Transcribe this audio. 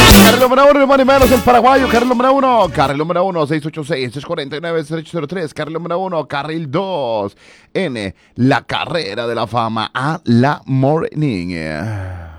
Carril número 1, ni más ni menos, el paraguayo. Carril número 1, 686-649-603. Carril número 1, carril 2, en la carrera de la fama a la Morning.